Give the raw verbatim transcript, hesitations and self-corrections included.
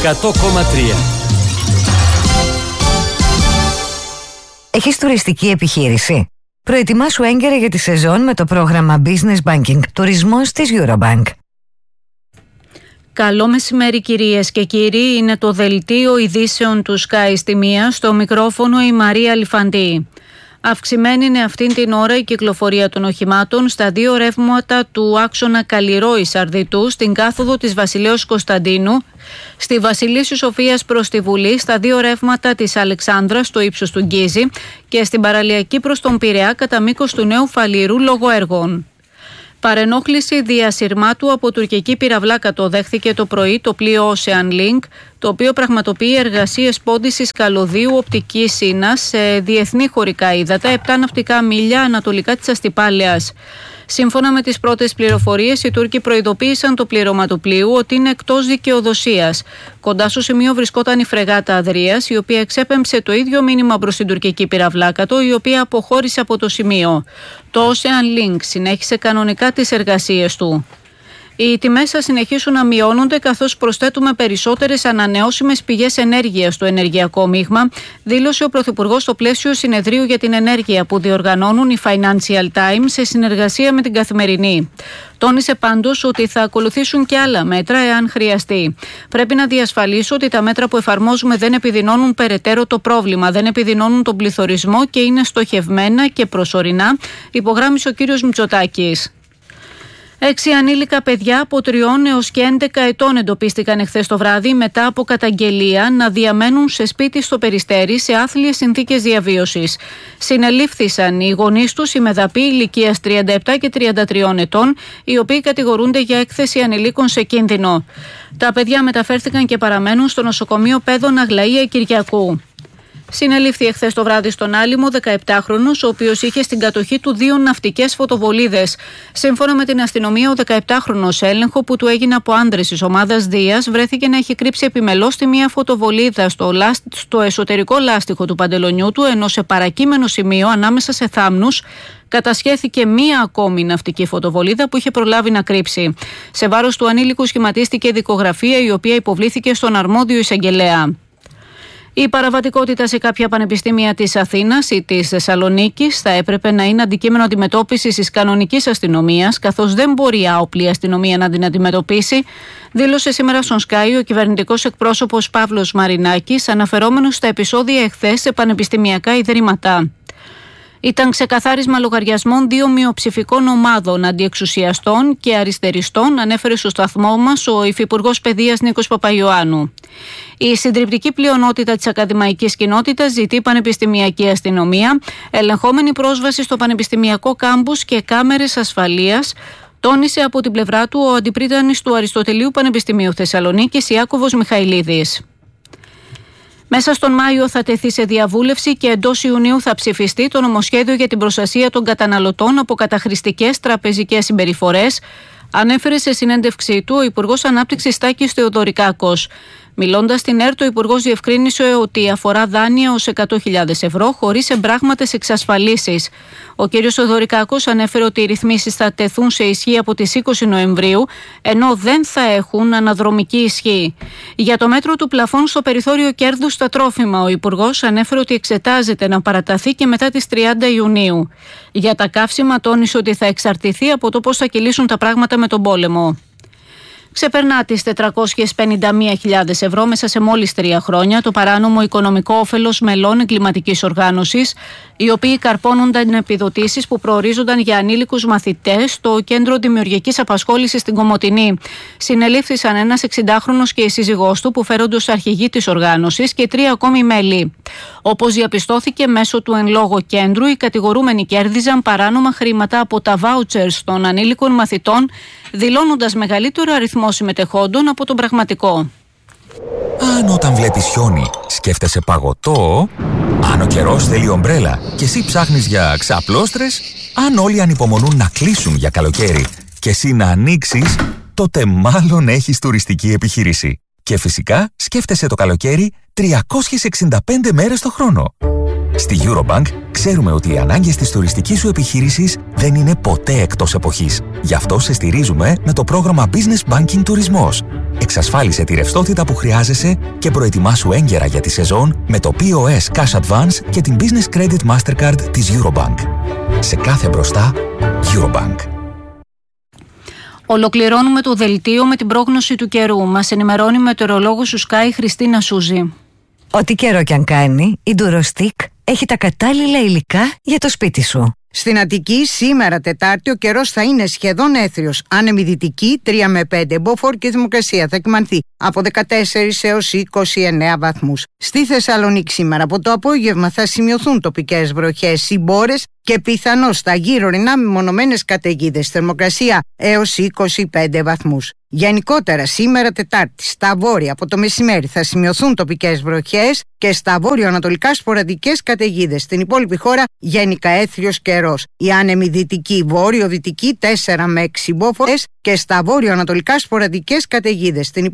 εκατό κόμμα τρία. Έχεις τουριστική επιχείρηση? Προετοιμάσου έγκαιρα για τη σεζόν με το πρόγραμμα Business Banking Τουρισμός της Eurobank. Καλό μεσημέρι κυρίες και κύριοι, είναι το δελτίο ειδήσεων του Sky στη μία, στο μικρόφωνο η Μαρία Λιφαντή. Αυξημένη είναι αυτήν την ώρα η κυκλοφορία των οχημάτων στα δύο ρεύματα του άξονα Καλλιρόης-Αρδιτού στην κάθοδο της Βασιλέως Κωνσταντίνου, στη Βασιλίσσου Σοφίας προς τη Βουλή, στα δύο ρεύματα της Αλεξάνδρας στο ύψος του Γκίζη και στην παραλιακή προς τον Πειραιά κατά μήκος του Νέου Φαλήρου λόγω έργων. Παρενόχληση διασυρμάτου από τουρκική πυραυλάκατο δέχθηκε το πρωί το πλοίο Ocean Link, το οποίο πραγματοποιεί εργασίες πόντισης καλωδίου οπτικής ίνας σε διεθνή χωρικά ύδατα, επτά ναυτικά μίλια ανατολικά της Αστυπάλαιας. Σύμφωνα με τις πρώτες πληροφορίες, οι Τούρκοι προειδοποίησαν το πλήρωμα του πλοίου ότι είναι εκτός δικαιοδοσίας. Κοντά στο σημείο βρισκόταν η φρεγάτα Αδρίας, η οποία εξέπεμψε το ίδιο μήνυμα προς την τουρκική πυραυλάκατο, η οποία αποχώρησε από το σημείο. Το Ocean Link συνέχισε κανονικά τις εργασίες του. Οι τιμές θα συνεχίσουν να μειώνονται καθώς προσθέτουμε περισσότερες ανανεώσιμες πηγές ενέργειας στο ενεργειακό μείγμα, δήλωσε ο Πρωθυπουργός στο πλαίσιο συνεδρίου για την ενέργεια που διοργανώνουν οι Financial Times σε συνεργασία με την Καθημερινή. Τόνισε πάντως ότι θα ακολουθήσουν και άλλα μέτρα εάν χρειαστεί. Πρέπει να διασφαλίσω ότι τα μέτρα που εφαρμόζουμε δεν επιδεινώνουν περαιτέρω το πρόβλημα, δεν επιδεινώνουν τον πληθωρισμό και είναι στοχευμένα και προσωρινά, υπογράμμισε ο κ. Μητσοτάκης. Έξι ανήλικα παιδιά από τριών έως και έντεκα ετών εντοπίστηκαν εχθές το βράδυ μετά από καταγγελία να διαμένουν σε σπίτι στο Περιστέρι σε άθλιες συνθήκες διαβίωσης. Συνελήφθησαν οι γονείς τους, οι μεδαποί ηλικίας τριάντα επτά και τριάντα τρία ετών, οι οποίοι κατηγορούνται για έκθεση ανηλίκων σε κίνδυνο. Τα παιδιά μεταφέρθηκαν και παραμένουν στο νοσοκομείο Πέδων Αγλαία Κυριακού. Συνελήφθη εχθές το βράδυ στον Άλυμο δεκαεπτάχρονος, ο οποίος είχε στην κατοχή του δύο ναυτικές φωτοβολίδες. Σύμφωνα με την αστυνομία, ο δεκαεπτάχρονος, έλεγχο που του έγινε από άνδρες της ομάδας Δίας, βρέθηκε να έχει κρύψει επιμελώς τη μία φωτοβολίδα στο, λάσ... στο εσωτερικό λάστιχο του παντελονιού του, ενώ σε παρακείμενο σημείο ανάμεσα σε θάμνους κατασχέθηκε μία ακόμη ναυτική φωτοβολίδα που είχε προλάβει να κρύψει. Σε βάρος του ανήλικου σχηματίστηκε δικογραφία, η οποία υποβλήθηκε στον αρμόδιο εισαγγελέα. Η παραβατικότητα σε κάποια πανεπιστήμια της Αθήνας ή της Θεσσαλονίκης θα έπρεπε να είναι αντικείμενο αντιμετώπισης της κανονικής αστυνομίας, καθώς δεν μπορεί η άοπλη αστυνομία να την αντιμετωπίσει, δήλωσε σήμερα στον Sky ο κυβερνητικός εκπρόσωπος Παύλος Μαρινάκης, αναφερόμενος στα επεισόδια εχθές σε πανεπιστημιακά ιδρύματα. Ήταν ξεκαθάρισμα λογαριασμών δύο μειοψηφικών ομάδων αντιεξουσιαστών και αριστεριστών, ανέφερε στο σταθμό μας ο Υφυπουργός Παιδείας Νίκος Παπαϊωάννου. Η συντριπτική πλειονότητα της ακαδημαϊκής κοινότητας ζητεί πανεπιστημιακή αστυνομία, ελεγχόμενη πρόσβαση στο πανεπιστημιακό κάμπους και κάμερες ασφαλείας, τόνισε από την πλευρά του ο αντιπρίτανης του Αριστοτελείου Πανεπιστημίου Θεσσαλονίκης Ιάκωβος Μιχαηλίδης. Μέσα στον Μάιο θα τεθεί σε διαβούλευση και εντός Ιουνίου θα ψηφιστεί το νομοσχέδιο για την προστασία των καταναλωτών από καταχρηστικές τραπεζικές συμπεριφορές, ανέφερε σε συνέντευξή του ο Υπουργός Ανάπτυξης Τάκης Θεοδωρικάκος. Μιλώντας στην ΕΡΤ, ο Υπουργός διευκρίνησε ότι αφορά δάνεια ως εκατό χιλιάδες ευρώ χωρίς εμπράγματες εξασφαλίσεις. Ο κ. Θεοδωρικάκος ανέφερε ότι οι ρυθμίσεις θα τεθούν σε ισχύ από τις είκοσι Νοεμβρίου, ενώ δεν θα έχουν αναδρομική ισχύ. Για το μέτρο του πλαφών στο περιθώριο κέρδους στα τρόφιμα, ο Υπουργός ανέφερε ότι εξετάζεται να παραταθεί και μετά τις τριάντα Ιουνίου. Για τα καύσιμα τόνισε ότι θα εξαρτηθεί από το πώς θα κυλήσουν τα πράγματα με τον πόλεμο. Ξεπερνά τις τετρακόσιες πενήντα μία χιλιάδες ευρώ μέσα σε μόλις τρία χρόνια το παράνομο οικονομικό όφελος μελών εγκληματικής οργάνωσης, οι οποίοι καρπώνονταν επιδοτήσεις που προορίζονταν για ανήλικους μαθητές στο Κέντρο Δημιουργικής Απασχόλησης στην Κομοτηνή. Συνελήφθησαν ένας εξηντάχρονος και η σύζυγός του που φέρονται ως αρχηγοί της οργάνωσης και τρία ακόμη μέλη. Όπως διαπιστώθηκε μέσω του εν λόγω κέντρου, οι κατηγορούμενοι κέρδιζαν παράνομα χρήματα από τα βάουτσερς των ανήλικων μαθητών, δηλώνοντας μεγαλύτερο αριθμό συμμετεχόντων από τον πραγματικό. Αν όταν βλέπεις χιόνι σκέφτεσαι παγωτό, αν ο καιρός θέλει ομπρέλα και εσύ ψάχνεις για ξαπλώστρες, αν όλοι ανυπομονούν να κλείσουν για καλοκαίρι και εσύ να ανοίξεις, τότε μάλλον έχεις τουριστική επιχείρηση. Και φυσικά σκέφτεσαι το καλοκαίρι τριακόσιες εξήντα πέντε μέρες το χρόνο. Στη Eurobank ξέρουμε ότι οι ανάγκες της τουριστικής σου επιχείρησης δεν είναι ποτέ εκτός εποχής. Γι' αυτό σε στηρίζουμε με το πρόγραμμα Business Banking Τουρισμός. Εξασφάλισε τη ρευστότητα που χρειάζεσαι και προετοιμάσου έγκαιρα για τη σεζόν με το πι ο ες Cash Advance και την Business Credit Mastercard της Eurobank. Σε κάθε μπροστά, Eurobank. Ολοκληρώνουμε το δελτίο με την πρόγνωση του καιρού. Μας ενημερώνει η μετεωρολόγος του Sky Χριστίνα Σούζη. Ό,τι καιρό κι αν κάνει, η Durostick έχει τα κατάλληλα υλικά για το σπίτι σου. Στην Αττική σήμερα Τετάρτη ο καιρός θα είναι σχεδόν έθριος. Άνεμη δυτική τρία με πέντε. Μποφόρ και θερμοκρασία θα κυμανθεί από δεκατέσσερις έως είκοσι εννέα βαθμούς. Στη Θεσσαλονίκη σήμερα από το απόγευμα θα σημειωθούν τοπικές βροχές ή μπόρες και πιθανώς στα γύρω ορεινά μεμονωμένες καταιγίδες. Θερμοκρασία έως είκοσι πέντε βαθμούς. Γενικότερα σήμερα Τετάρτη στα βόρεια από το μεσημέρι θα σημειωθούν τοπικές βροχές και στα βόρειο-ανατολικά σποραδικές καταιγίδες. Στην υπόλοιπη χώρα γενικά έθριος καιρός. Η άνεμη δυτική βόρειο-δυτική τέσσερα με έξι μποφόρ και στα βόρειο-ανατολικά σποραδικές καταιγίδες. Στην